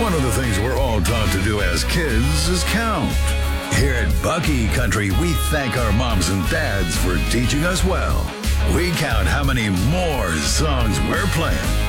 One of the things we're all taught to do as kids is count. Here at Bucky Country, we thank our moms and dads for teaching us well. We count how many more songs we're playing